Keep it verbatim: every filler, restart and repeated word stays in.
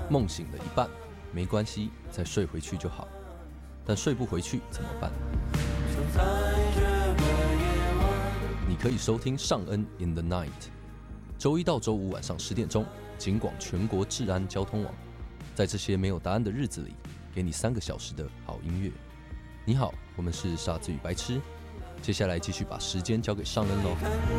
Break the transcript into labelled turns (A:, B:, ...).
A: 梦醒了一半，没关系，再睡回去就好。但睡不回去怎么办？你可以收听尚恩 in the night， 周一到周五晚上十点钟，警广全国治安交通网，在这些没有答案的日子里，给你三个小时的好音乐。你好，我们是傻子与白痴，接下来继续把时间交给尚恩喽。